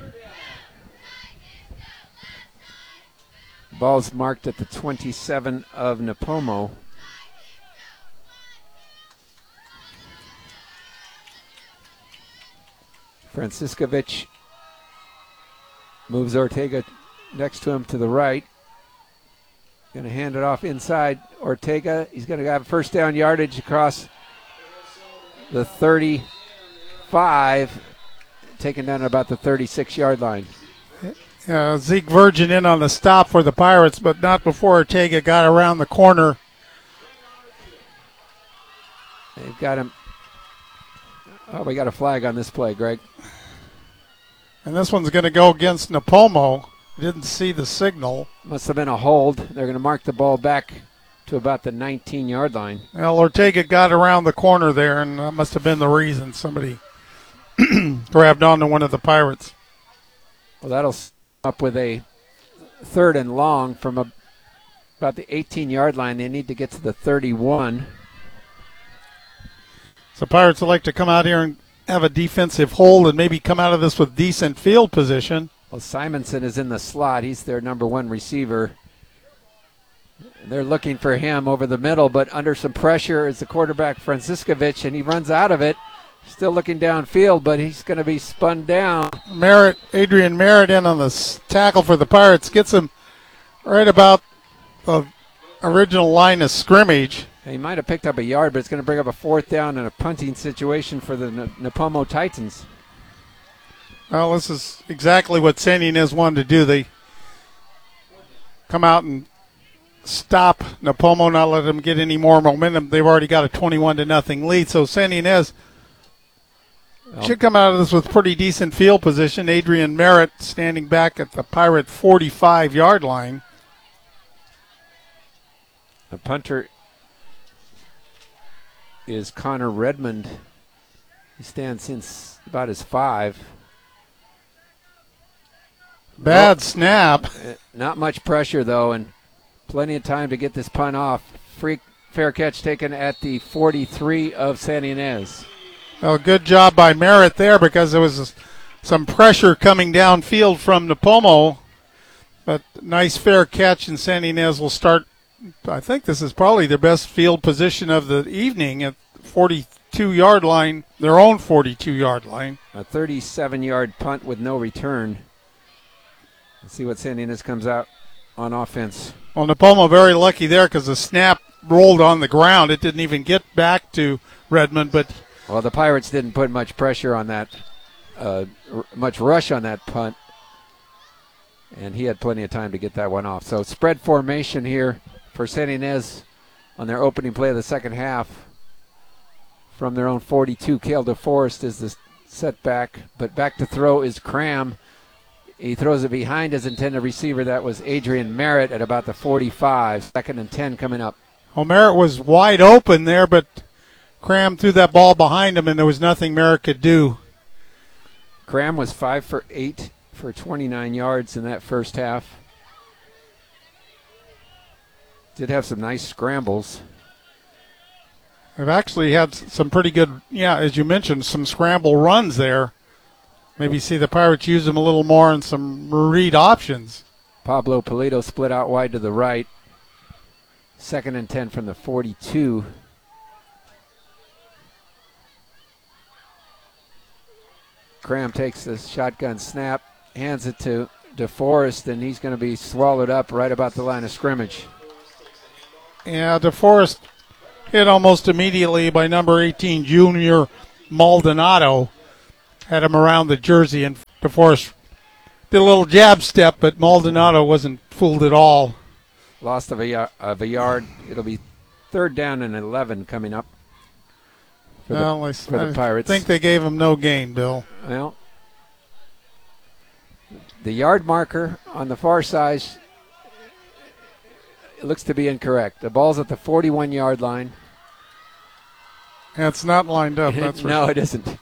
Ball's marked at the twenty-seven of Napomo. Franciscovich moves Ortega next to him to the right. Going to hand it off inside Ortega. He's going to have first down yardage across the thirty-five, taken down at about the thirty-six-yard line. Uh, Zeke Virgin in on the stop for the Pirates, but not before Ortega got around the corner. They've got him. Oh, we got a flag on this play, Greg. And this one's going to go against Napomo. Didn't see the signal. Must have been a hold. They're going to mark the ball back to about the nineteen-yard line. Well, Ortega got around the corner there, and that must have been the reason somebody grabbed onto one of the Pirates. Well, that'll up with a third and long from a, about the eighteen-yard line. They need to get to the thirty-one. So Pirates would like to come out here and have a defensive hold and maybe come out of this with decent field position. Well, Simonson is in the slot. He's their number one receiver. They're looking for him over the middle, but under some pressure is the quarterback, Franciscovich, and he runs out of it. Still looking downfield, but he's going to be spun down. Merritt, Adrian Merritt in on the tackle for the Pirates. Gets him right about the original line of scrimmage. He might have picked up a yard, but it's going to bring up a fourth down and a punting situation for the N- Napomo Titans. Well, this is exactly what Santa Ynez wanted to do. They come out and stop Napomo, not let them get any more momentum. They've already got a twenty-one to nothing lead. So Santa Ynez well, should come out of this with pretty decent field position. Adrian Merritt standing back at the Pirate forty-five-yard line. The punter is Connor Redmond. He stands since about his five. Bad snap. Not much pressure, though, and plenty of time to get this punt off. Free fair catch taken at the forty-three of Santa Ynez. Well, good job by Merritt there because there was some pressure coming downfield from Napomo. But nice fair catch, and Santa Ynez will start. I think this is probably their best field position of the evening at forty-two-yard line, their own forty-two-yard line. A thirty-seven-yard punt with no return. Let's see what Santa Ynez comes out on offense. Well, Napomo very lucky there because the snap rolled on the ground. It didn't even get back to Redmond. But well, the Pirates didn't put much pressure on that, uh, r- much rush on that punt, and he had plenty of time to get that one off. So spread formation here for Santa Ynez on their opening play of the second half. From their own forty-two, Cale DeForest is the setback, but back to throw is Cram. He throws it behind his intended receiver. That was Adrian Merritt at about the forty-five. Second and ten coming up. Well, Merritt was wide open there, but Cram threw that ball behind him, and there was nothing Merritt could do. Cram was five for eight for twenty-nine yards in that first half. Did have some nice scrambles. They've actually had some pretty good, yeah, as you mentioned, some scramble runs there. Maybe see the Pirates use them a little more in some read options. Pablo Polito split out wide to the right. Second and ten from the forty-two. Cram takes the shotgun snap, hands it to DeForest, and he's going to be swallowed up right about the line of scrimmage. Yeah, DeForest hit almost immediately by number eighteen, Junior Maldonado. Had him around the jersey, and DeForest did a little jab step, but Maldonado wasn't fooled at all. Lost of a, y- of a yard. It'll be third down and eleven coming up for, well, the, I, for the I Pirates. think they gave him no gain, Bill. Well, the yard marker on the far side, it looks to be incorrect. The ball's at the forty-one-yard line. Yeah, it's not lined up. That's for no, sure. it isn't.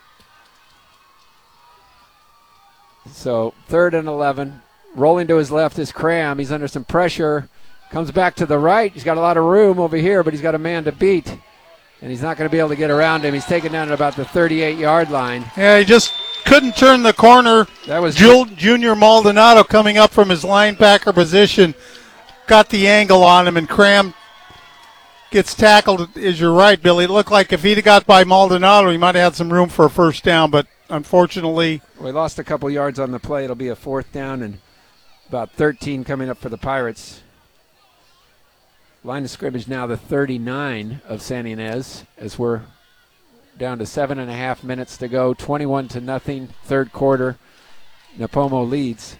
So third and eleven. Rolling to his left is Cram. He's under some pressure. Comes back to the right. He's got a lot of room over here, but he's got a man to beat. And he's not going to be able to get around him. He's taken down at about the thirty-eight-yard line. Yeah, he just couldn't turn the corner. That was Jul- Junior Maldonado coming up from his linebacker position. Got the angle on him, and Cram gets tackled. Is you're right, Billy. It looked like if he'd have got by Maldonado, he might have had some room for a first down, but unfortunately. We lost a couple yards on the play. It'll be a fourth down and about thirteen coming up for the Pirates. Line of scrimmage now the thirty-nine of San Ynez as we're down to seven and a half minutes to go. twenty-one to nothing, third quarter. Napomo leads.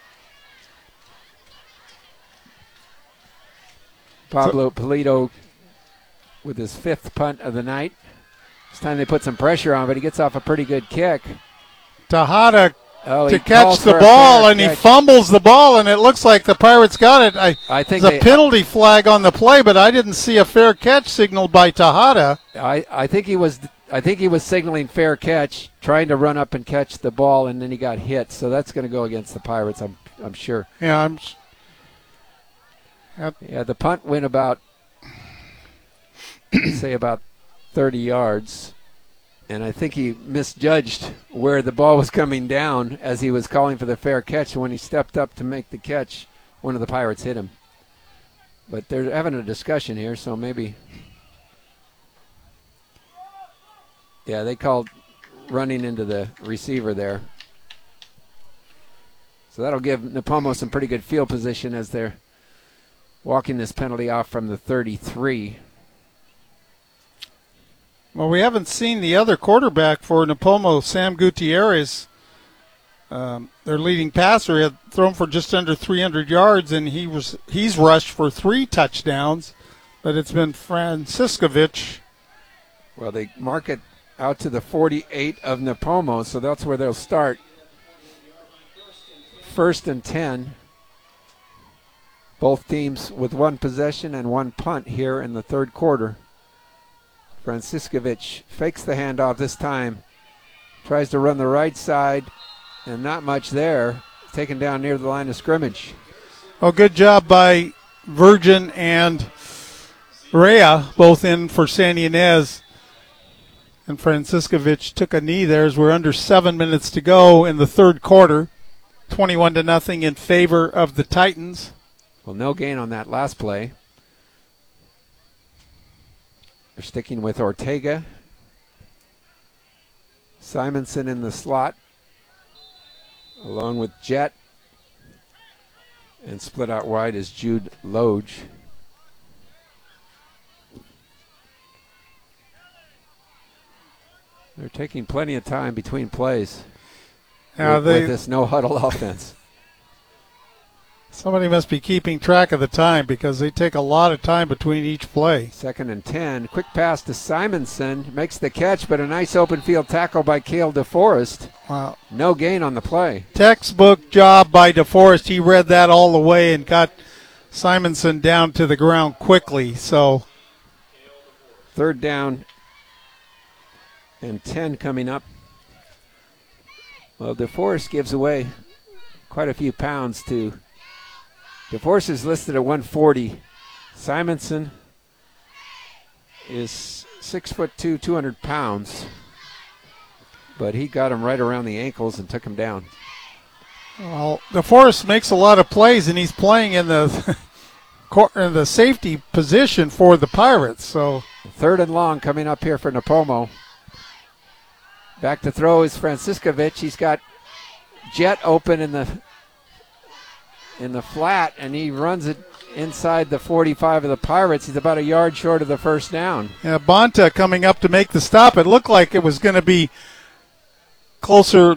Pablo Polito with his fifth punt of the night. This time they put some pressure on, but he gets off a pretty good kick. Tejada oh, to catch the ball, and he fumbles the ball, and it looks like the Pirates got it. I, I think there's a penalty flag on the play, but I didn't see a fair catch signaled by Tejada. I, I think he was I think he was signaling fair catch, trying to run up and catch the ball, and then he got hit. So that's going to go against the Pirates, I'm I'm sure. Yeah, I'm. Yep. Yeah, the punt went about, say about thirty yards, and I think he misjudged where the ball was coming down as he was calling for the fair catch. When he stepped up to make the catch, one of the Pirates hit him. But they're having a discussion here, so maybe. Yeah, they called running into the receiver there. So that'll give Napomo some pretty good field position as they're walking this penalty off from the thirty-three. Well, we haven't seen the other quarterback for Napomo, Sam Gutierrez. Um, their leading passer had thrown for just under three hundred yards, and he was he's rushed for three touchdowns. But it's been Franciscovich. Well, they mark it out to the forty-eight of Napomo, so that's where they'll start. First and ten. Both teams with one possession and one punt here in the third quarter. Franciscovich fakes the handoff this time. Tries to run the right side, and not much there. Taken down near the line of scrimmage. Oh, good job by Virgin and Rea, both in for San Ynez. And Franciscovich took a knee there as we're under seven minutes to go in the third quarter. twenty-one to nothing in favor of the Titans. Well, no gain on that last play. They're sticking with Ortega. Simonson in the slot, along with Jet. And split out wide is Jude Loge. They're taking plenty of time between plays Yeah, with, they, with this no-huddle offense. Somebody must be keeping track of the time because they take a lot of time between each play. Second and ten. Quick pass to Simonson. Makes the catch, but a nice open field tackle by Cale DeForest. Wow. No gain on the play. Textbook job by DeForest. He read that all the way and got Simonson down to the ground quickly. So third down and ten coming up. Well, DeForest gives away quite a few pounds to DeForest is listed at one forty. Simonson is six foot two, two hundred pounds, but he got him right around the ankles and took him down. Well, DeForest makes a lot of plays, and he's playing in the in the safety position for the Pirates. So third and long coming up here for Napomo. Back to throw is Franciscovich. He's got Jet open in the in the flat, and he runs it inside the forty-five of the Pirates. He's about a yard short of the first down. Yeah, Bonta coming up to make the stop. It looked like it was going to be closer,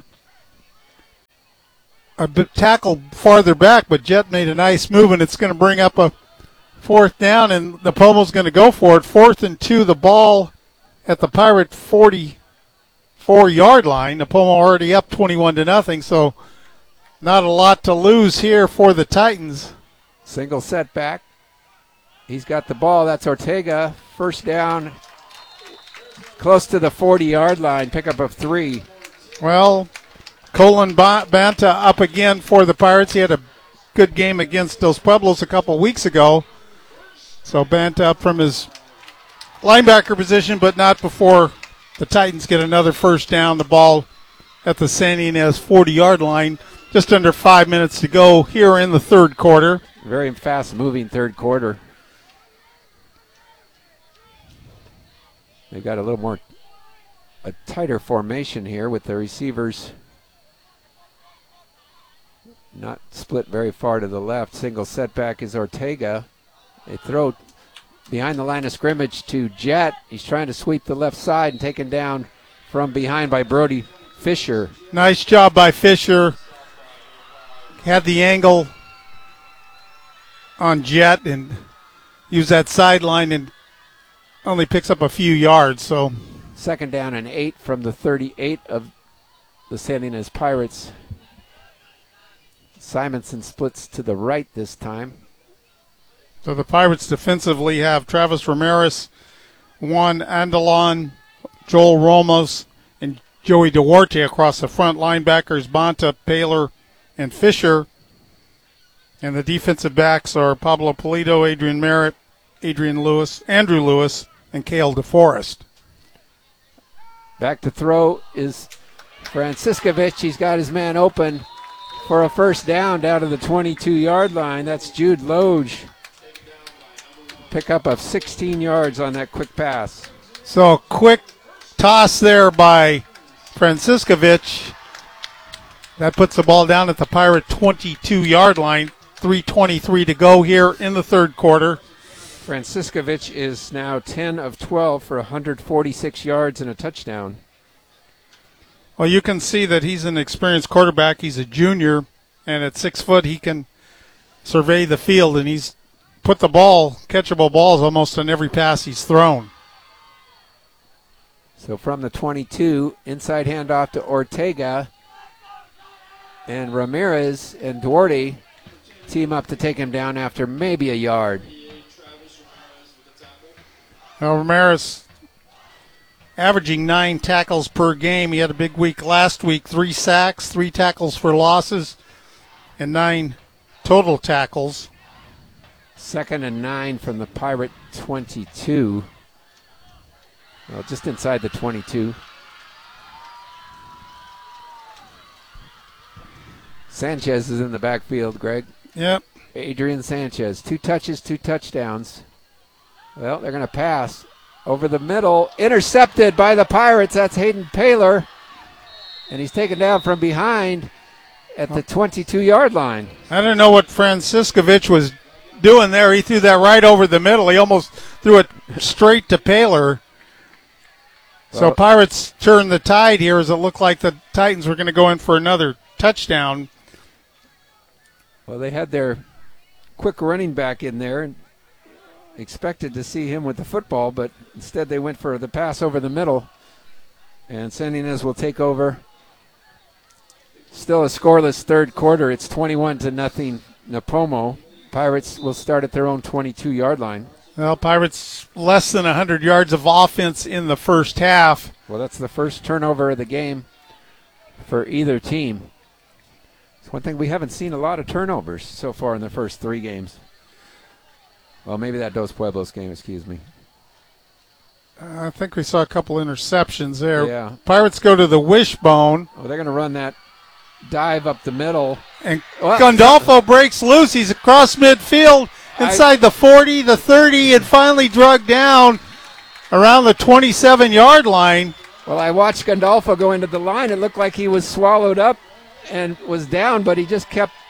a bit tackle farther back, but Jet made a nice move, and it's going to bring up a fourth down, and Napomo's going to go for it. Fourth and two, the ball at the Pirate forty-four-yard line. Napomo already up twenty-one to nothing, so not a lot to lose here for the Titans. Single setback. He's got the ball. That's Ortega. First down, close to the forty-yard line. Pickup of three. Well, Colin Banta up again for the Pirates. He had a good game against Dos Pueblos a couple weeks ago. So Banta up from his linebacker position, but not before the Titans get another first down. The ball at the San Ynez forty-yard line. Just under five minutes to go here in the third quarter. Very fast-moving third quarter. They got a little more, a tighter formation here with the receivers not split very far to the left. Single setback is Ortega. They throw behind the line of scrimmage to Jet. He's trying to sweep the left side and taken down from behind by Brody Fisher. Nice job by Fisher. Had the angle on Jet and used that sideline and only picks up a few yards. So second down and eight from the thirty-eight of the San Ynez Pirates. Simonson splits to the right this time. So the Pirates defensively have Travis Ramirez, Juan Andalon, Joel Ramos, and Joey Duarte across the front. Linebackers Bonta, Paler, and Fisher. And the defensive backs are Pablo Polito, Adrian Merritt, Adrian Lewis, Andrew Lewis, and Cale DeForest. Back to throw is Franciscovich. He's got his man open for a first down down to the twenty-two-yard line. That's Jude Loge. Pickup of sixteen yards on that quick pass. So quick toss there by Franciscovich. That puts the ball down at the Pirate twenty-two-yard line. three twenty-three to go here in the third quarter. Franciscovich is now ten of twelve for one hundred forty-six yards and a touchdown. Well, you can see that he's an experienced quarterback. He's a junior, and at six foot he can survey the field, and he's put the ball, catchable balls almost on every pass he's thrown. So from the twenty-two, inside handoff to Ortega, and Ramirez and Duarte team up to take him down after maybe a yard. Now Ramirez averaging nine tackles per game. He had a big week last week, three sacks, three tackles for losses, and nine total tackles. Second and nine from the Pirate twenty-two. Well, just inside the twenty-two. Sanchez is in the backfield, Greg. Yep. Adrian Sanchez. Two touches, two touchdowns. Well, they're going to pass over the middle. Intercepted by the Pirates. That's Hayden Paler. And he's taken down from behind at the twenty-two-yard line. I don't know what Franciscovich was doing there. He threw that right over the middle. He almost threw it straight to Paler. So Well, Pirates turned the tide here as it looked like the Titans were going to go in for another touchdown. Well, they had their quick running back in there and expected to see him with the football, but instead they went for the pass over the middle. And San Ynez will take over. Still a scoreless third quarter. It's twenty-one to nothing Napomo. Pirates will start at their own twenty-two-yard line. Well, Pirates less than one hundred yards of offense in the first half. Well, that's the first turnover of the game for either team. It's one thing we haven't seen a lot of turnovers so far in the first three games. Well, maybe that Dos Pueblos game, excuse me. I think we saw a couple interceptions there. Yeah. Pirates go to the wishbone. Oh, they're going to run that dive up the middle. And Well, Gandolfo breaks loose. He's across midfield inside the forty, the thirty, and finally dragged down around the twenty-seven-yard line. Well, I watched Gandolfo go into the line. It looked like he was swallowed up and was down, but he just kept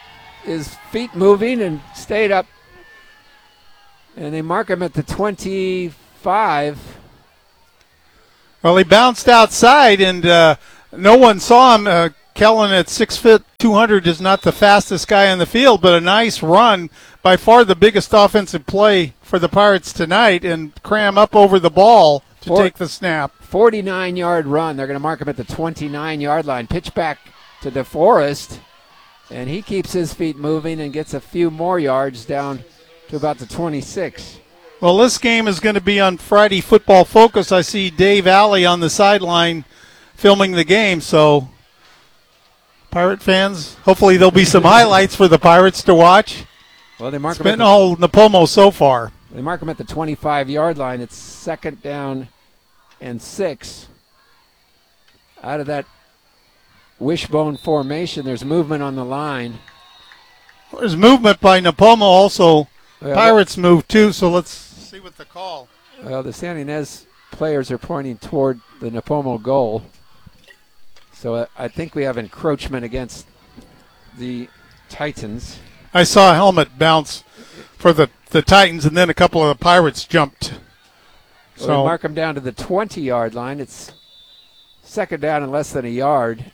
his feet moving and stayed up. And they mark him at the twenty-five. Well, he bounced outside, and uh, no one saw him. Uh, Kellen at six foot two hundred is not the fastest guy in the field, but a nice run. By far the biggest offensive play for the Pirates tonight, and Cram up over the ball to Four, take the snap. forty-nine-yard run. They're going to mark him at the twenty-nine-yard line. Pitch back to DeForest, and he keeps his feet moving and gets a few more yards down to about the twenty-six. Well, this game is going to be on Friday Football Focus. I see Dave Alley on the sideline filming the game, so Pirate fans, hopefully there'll be some highlights for the Pirates to watch. Well, they mark it's him been at the, all Napomo so far. They mark him at the twenty-five-yard line. It's second down and six. Out of that wishbone formation, there's movement on the line. There's movement by Napomo also. Well, Pirates move too, so let's see what the call. Well, the Santa Ynez players are pointing toward the Napomo goal. So uh, I think we have encroachment against the Titans. I saw a helmet bounce for the, the Titans, and then a couple of the Pirates jumped. So So we mark them down to the twenty-yard line. It's second down and less than a yard.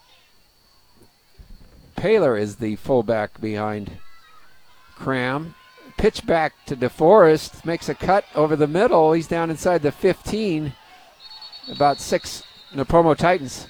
Paler is the fullback behind Cram. Pitch back to DeForest. Makes a cut over the middle. He's down inside the fifteen. About six Napomo Titans.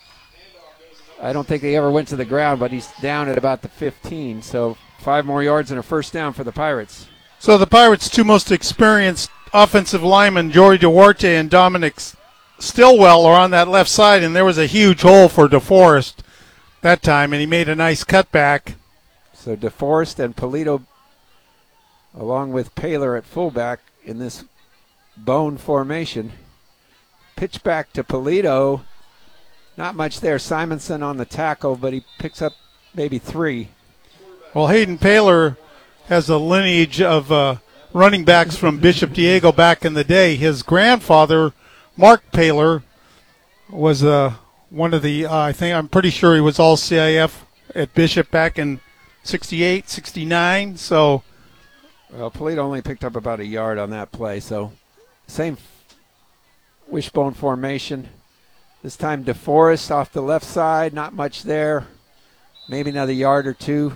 I don't think they ever went to the ground, but he's down at about the fifteen. So five more yards and a first down for the Pirates. So the Pirates' two most experienced offensive linemen, Jory Duarte and Dominic Stillwell, are on that left side, and there was a huge hole for DeForest that time, and he made a nice cutback. So DeForest and Polito, along with Paler at fullback in this bone formation. Pitch back to Polito. Not much there. Simonson on the tackle, but he picks up maybe three. Well, Hayden Paler has a lineage of uh, running backs from Bishop Diego back in the day. His grandfather, Mark Paler, was uh, one of the, uh, I think, I'm pretty sure he was all C I F at Bishop back in sixty-eight, sixty-nine. So, well, Polito only picked up about a yard on that play. So, same wishbone formation. This time DeForest off the left side, not much there. Maybe another yard or two.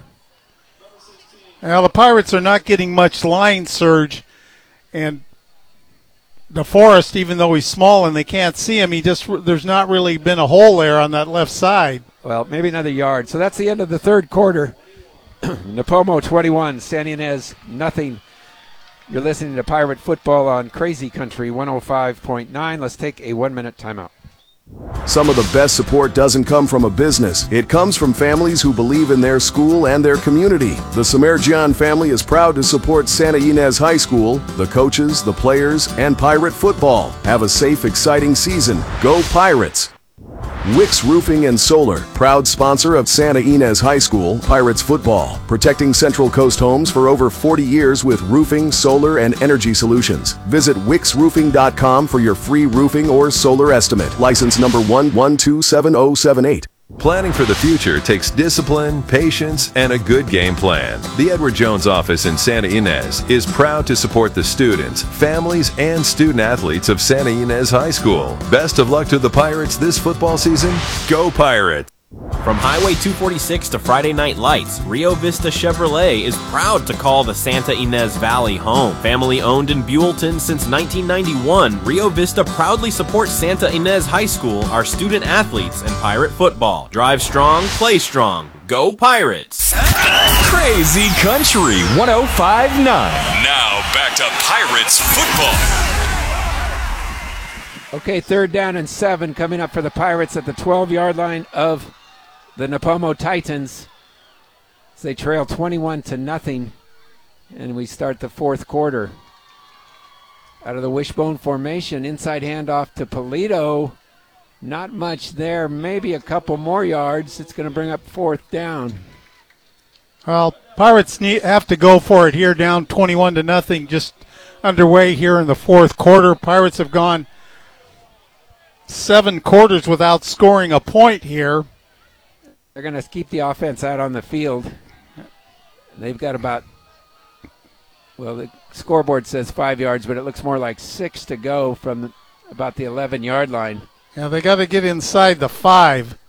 Well, the Pirates are not getting much line surge, and DeForest, even though he's small and they can't see him, he just there's not really been a hole there on that left side. Well, maybe another yard. So that's the end of the third quarter. Napomo twenty-one, Santa Ynez nothing. You're listening to Pirate Football on Crazy Country one oh five point nine. Let's take a one-minute timeout. Some of the best support doesn't come from a business. It comes from families who believe in their school and their community. The Samerjian family is proud to support Santa Ynez High School, the coaches, the players, and Pirate football. Have a safe, exciting season. Go Pirates! Wicks Roofing and Solar, proud sponsor of Santa Ynez High School, Pirates football, protecting Central Coast homes for over forty years with roofing, solar, and energy solutions. Visit wicks roofing dot com for your free roofing or solar estimate. License number one one two seven zero seven eight. Planning for the future takes discipline, patience, and a good game plan. The Edward Jones office in Santa Ynez is proud to support the students, families, and student athletes of Santa Ynez High School. Best of luck to the Pirates this football season. Go Pirates! From Highway two forty-six to Friday Night Lights, Rio Vista Chevrolet is proud to call the Santa Ynez Valley home. Family owned in Buellton since nineteen ninety-one, Rio Vista proudly supports Santa Ynez High School, our student athletes, and Pirate football. Drive strong, play strong. Go Pirates! Crazy Country one oh five point nine. Now back to Pirates football. Okay, third down and seven coming up for the Pirates at the twelve-yard line of the Napomo Titans. As they trail twenty-one to nothing, and we start the fourth quarter. Out of the wishbone formation, inside handoff to Polito. Not much there, maybe a couple more yards. It's going to bring up fourth down. Well, Pirates need, have to go for it here, down twenty-one to nothing, just underway here in the fourth quarter. Pirates have gone seven quarters without scoring a point here. They're going to keep the offense out on the field. They've got about, well, the scoreboard says five yards, but it looks more like six to go from about the eleven-yard line. Yeah, they got to get inside the five